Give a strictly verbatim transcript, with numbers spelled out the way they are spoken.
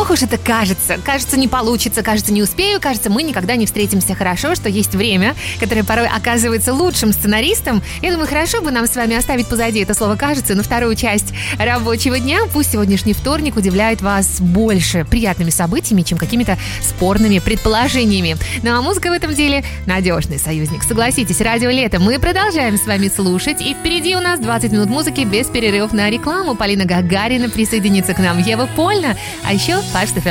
ох уж это кажется. Кажется, не получится, кажется, не успею, кажется, мы никогда не встретимся. Хорошо, что есть время, которое порой оказывается лучшим сценаристом. Я думаю, хорошо бы нам с вами оставить позади это слово «кажется» на вторую часть рабочего дня. Пусть сегодняшний вторник удивляет вас больше приятными событиями, чем какими-то спорными предположениями. Ну а музыка в этом деле надежный союзник. Согласитесь, радио «Лето» мы продолжаем с вами слушать. И впереди у нас двадцать минут музыки без перерывов на рекламу. Полина Гагарина присоединится к нам, Ева Польна, а еще Паш